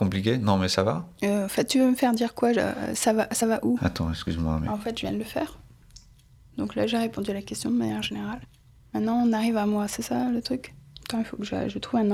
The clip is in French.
compliqué? Non, mais ça va? En fait, tu veux me faire dire quoi? Ça va où? Attends, excuse-moi, mais... En fait, je viens de le faire. Donc là, j'ai répondu à la question de manière générale. Maintenant, on arrive à moi, c'est ça le truc? Attends, il faut que je trouve un